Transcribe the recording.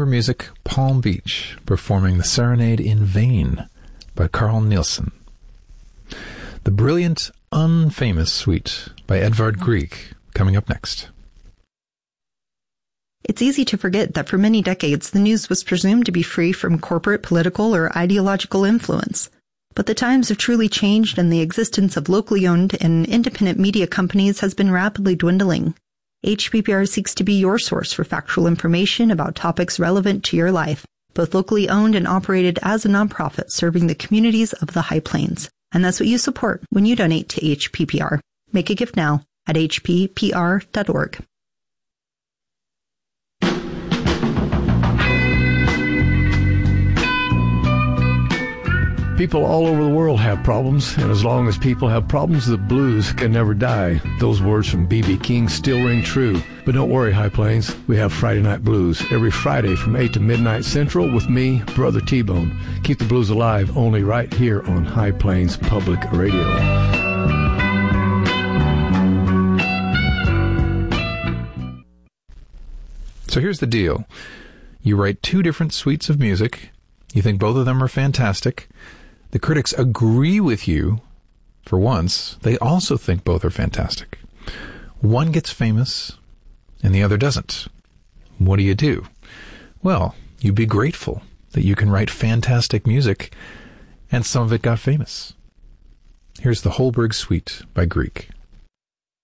Chamber Music, Palm Beach, performing the Serenade in Vain by Carl Nielsen. The brilliant, unfamous suite by Edvard Grieg, coming up next. It's easy to forget that for many decades the news was presumed to be free from corporate, political, or ideological influence. But the times have truly changed, and the existence of locally owned and independent media companies has been rapidly dwindling. HPPR seeks to be your source for factual information about topics relevant to your life, both locally owned and operated as a nonprofit serving the communities of the High Plains. And that's what you support when you donate to HPPR. Make a gift now at hppr.org. People all over the world have problems, and as long as people have problems, the blues can never die. Those words from B.B. King still ring true. But don't worry, High Plains, we have Friday Night Blues every Friday from 8 to midnight Central with me, Brother T-Bone. Keep the blues alive only right here on High Plains Public Radio. So here's the deal. You write two different suites of music. You think both of them are fantastic. The critics agree with you for once. They also think both are fantastic. One gets famous and the other doesn't. What do? Well, you be grateful that you can write fantastic music and some of it got famous. Here's the Holberg Suite by Grieg.